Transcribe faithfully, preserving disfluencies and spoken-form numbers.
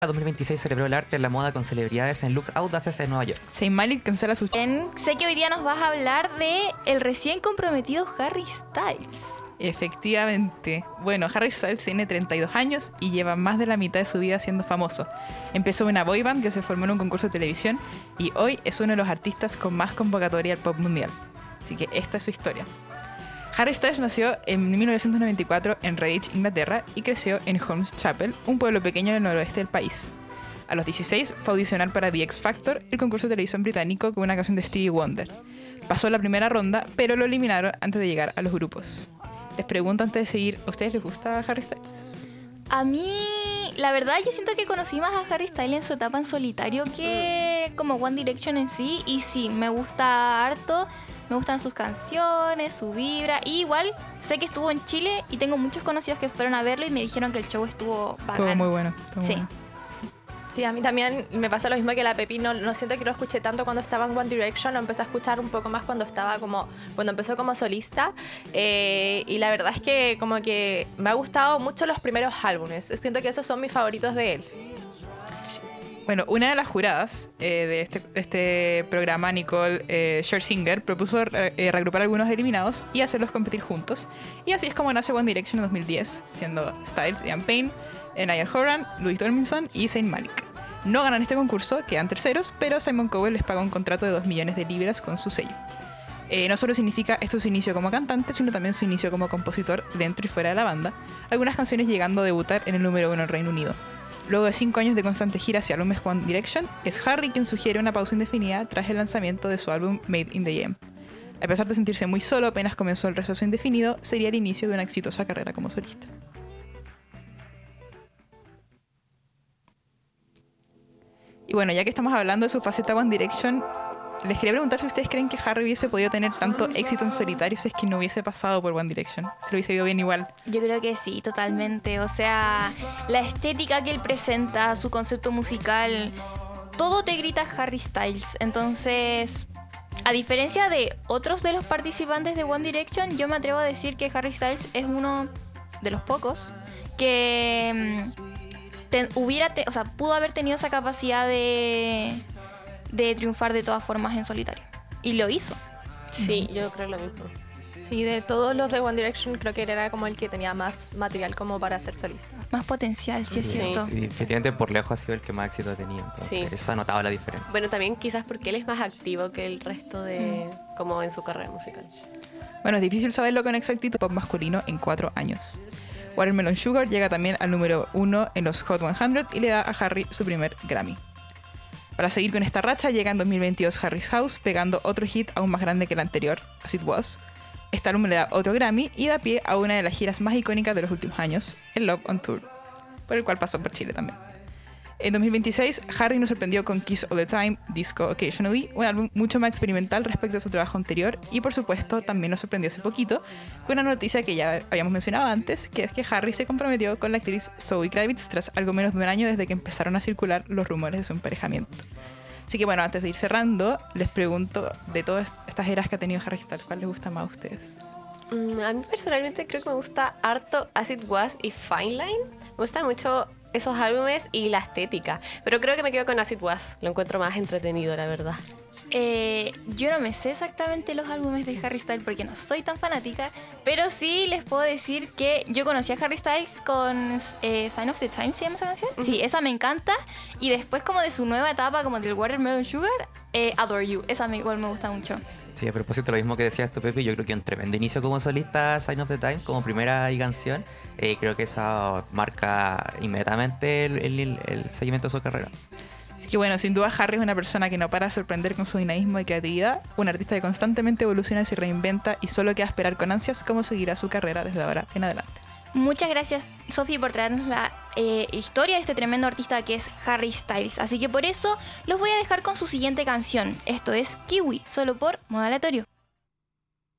dos mil veintiséis celebró el arte en la moda con celebridades en look audaces en Nueva York. Zayn Malik cancela su... En- sé que hoy día nos vas a hablar de el recién comprometido Harry Styles. Efectivamente. Bueno, Harry Styles tiene treinta y dos años y lleva más de la mitad de su vida siendo famoso. Empezó en una boy band que se formó en un concurso de televisión y hoy es uno de los artistas con más convocatoria al pop mundial. Así que esta es su historia. Harry Styles nació en mil novecientos noventa y cuatro en Redditch, Inglaterra, y creció en Holmes Chapel, un pueblo pequeño en el noroeste del país. A los dieciséis fue a audicionar para The X Factor, el concurso de televisión británico, con una canción de Stevie Wonder. Pasó la primera ronda, pero lo eliminaron antes de llegar a los grupos. Les pregunto antes de seguir, ¿a ustedes les gusta Harry Styles? A mí, la verdad, yo siento que conocí más a Harry Styles en su etapa en solitario que como One Direction en sí. Y sí, me gusta harto, me gustan sus canciones, su vibra. Y igual, sé que estuvo en Chile y tengo muchos conocidos que fueron a verlo y me dijeron que el show estuvo bacán. Todo muy bueno. Todo Sí. bueno. Sí, a mí también me pasa lo mismo que la Pepi. No, no siento que lo escuché tanto cuando estaba en One Direction. Lo empecé a escuchar un poco más cuando estaba como cuando empezó como solista. Eh, y la verdad es que como que me ha gustado mucho los primeros álbumes. Siento que esos son mis favoritos de él. Bueno, una de las juradas eh, de este, este programa, Nicole eh, Scherzinger, propuso re- eh, reagrupar algunos eliminados y hacerlos competir juntos. Y así es como nace One Direction en dos mil diez, siendo Styles, Ian Payne, eh, Niall Horan, Louis Tomlinson y Zayn Malik. No ganan este concurso, quedan terceros, pero Simon Cowell les paga un contrato de dos millones de libras con su sello. Eh, no solo significa esto su inicio como cantante, sino también su inicio como compositor dentro y fuera de la banda, algunas canciones llegando a debutar en el número uno en Reino Unido. Luego de cinco años de constante gira hacia álbumes One Direction, es Harry quien sugiere una pausa indefinida tras el lanzamiento de su álbum Made in the Jam. A pesar de sentirse muy solo apenas comenzó el receso indefinido, sería el inicio de una exitosa carrera como solista. Y bueno, ya que estamos hablando de su faceta One Direction, les quería preguntar si ustedes creen que Harry hubiese podido tener tanto éxito en solitario si es que no hubiese pasado por One Direction. Si lo hubiese ido bien igual. Yo creo que sí, totalmente. O sea, la estética que él presenta, su concepto musical, todo te grita Harry Styles. Entonces, a diferencia de otros de los participantes de One Direction, yo me atrevo a decir que Harry Styles es uno de los pocos que mm, te- hubiera, te- o sea, pudo haber tenido esa capacidad de, de triunfar de todas formas en solitario. Y lo hizo. Sí, yo creo lo mismo. Sí, de todos los de One Direction creo que él era como el que tenía más material como para ser solista. Más potencial, sí es Sí. cierto. Y definitivamente por lejos ha sido el que más éxito ha tenido. Entonces, Sí. eso ha notado la diferencia. Bueno, también quizás porque él es más activo que el resto de... como en su carrera musical. Bueno, es difícil saberlo con exactitud pop masculino en cuatro años. Watermelon Sugar llega también al número uno en los Hot cien y le da a Harry su primer Grammy. Para seguir con esta racha, llega en dos mil veintidós Harry's House, pegando otro hit aún más grande que el anterior, As It Was. Este álbum le da otro Grammy y da pie a una de las giras más icónicas de los últimos años, el Love on Tour, por el cual pasó por Chile también. En dos mil veintiséis, Harry nos sorprendió con Kiss All the Time, Disco Occasionally, un álbum mucho más experimental respecto a su trabajo anterior, y por supuesto también nos sorprendió hace poquito con una noticia que ya habíamos mencionado antes, que es que Harry se comprometió con la actriz Zoe Kravitz tras algo menos de un año desde que empezaron a circular los rumores de su emparejamiento. Así que bueno, antes de ir cerrando, les pregunto, de todas estas eras que ha tenido Harry Styles, ¿cuál les gusta más a ustedes? Mm, a mí personalmente creo que me gusta harto As It Was y Fine Line. Me gustan mucho esos álbumes y la estética. Pero creo que me quedo con As It Was. Lo encuentro más entretenido, la verdad. Eh, yo no me sé exactamente los álbumes de Harry Styles porque no soy tan fanática, pero sí les puedo decir que yo conocí a Harry Styles con eh, Sign of the Times, ¿se llama esa canción? Ujú. Sí, esa me encanta. Y después como de su nueva etapa, como del Watermelon Sugar, eh, Adore You. Esa me, igual me gusta mucho. Sí, a propósito, lo mismo que decías tú, Pepe, yo creo que un tremendo inicio como solista, Sign of the Times, como primera y canción, eh, creo que esa marca inmediatamente el, el, el seguimiento de su carrera. Así que bueno, sin duda Harry es una persona que no para de sorprender con su dinamismo y creatividad, un artista que constantemente evoluciona y se reinventa y solo queda esperar con ansias cómo seguirá su carrera desde ahora en adelante. Muchas gracias, Sofi, por traernos la eh, historia de este tremendo artista que es Harry Styles. Así que por eso los voy a dejar con su siguiente canción. Esto es Kiwi, solo por Modo Aleatorio.